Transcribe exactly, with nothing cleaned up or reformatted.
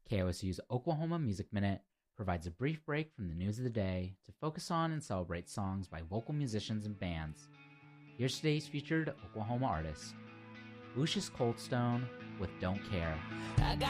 K O S U's Oklahoma Music Minute provides a brief break from the news of the day to focus on and celebrate songs by vocal musicians and bands. Here's today's featured Oklahoma artist, Lucius Coldstone with Don't Care. I got